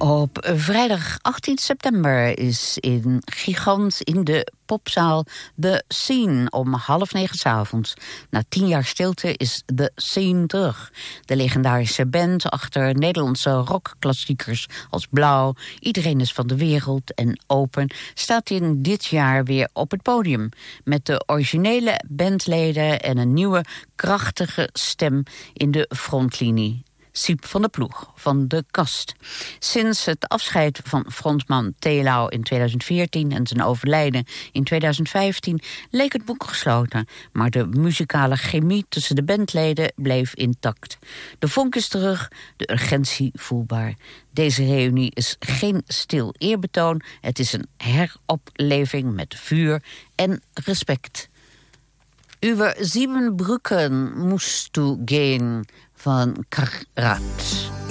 Op vrijdag 18 september is in Gigant in de popzaal The Scene om 20:30 s'avonds. Na 10 jaar stilte is The Scene terug. De legendarische band achter Nederlandse rockklassiekers als Blauw, Iedereen is van de wereld en Open staat in dit jaar weer op het podium. Met de originele bandleden en een nieuwe krachtige stem in de frontlinie. Siep van de Ploeg van De Kast. Sinds het afscheid van frontman Telau in 2014 en zijn overlijden in 2015 leek het boek gesloten, maar de muzikale chemie tussen de bandleden bleef intact. De vonk is terug, de urgentie voelbaar. Deze reunie is geen stil eerbetoon, het is een heropleving met vuur en respect. Über 7 Brücken musst du gehen van Karat.